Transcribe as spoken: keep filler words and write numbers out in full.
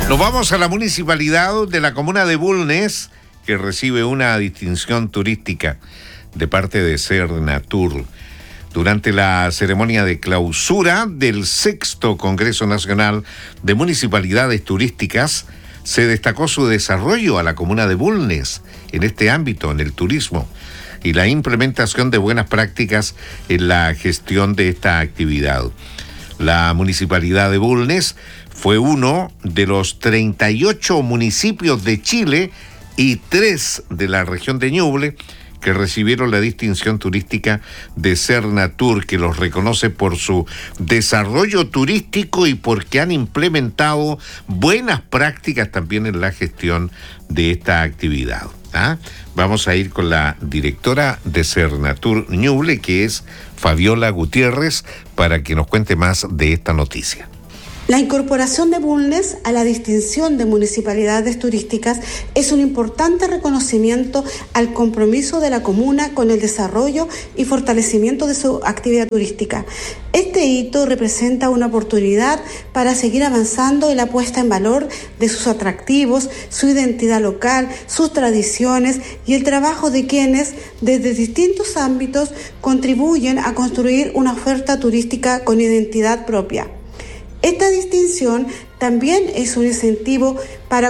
Nos vamos a la municipalidad de la comuna de Bulnes, que recibe una distinción turística de parte de Sernatur. Durante la ceremonia de clausura del sexto Congreso Nacional de Municipalidades Turísticas, se destacó su desarrollo a la comuna de Bulnes en este ámbito, en el turismo, y la implementación de buenas prácticas en la gestión de esta actividad. La municipalidad de Bulnes fue uno de los treinta y ocho municipios de Chile y tres de la región de Ñuble que recibieron la distinción turística de Sernatur, que los reconoce por su desarrollo turístico y porque han implementado buenas prácticas también en la gestión de esta actividad. ¿Ah? Vamos a ir con la directora de Sernatur Ñuble, que es Fabiola Gutiérrez, para que nos cuente más de esta noticia. La incorporación de Bulnes a la distinción de municipalidades turísticas es un importante reconocimiento al compromiso de la comuna con el desarrollo y fortalecimiento de su actividad turística. Este hito representa una oportunidad para seguir avanzando en la puesta en valor de sus atractivos, su identidad local, sus tradiciones y el trabajo de quienes, desde distintos ámbitos, contribuyen a construir una oferta turística con identidad propia. Esta distinción también es un incentivo para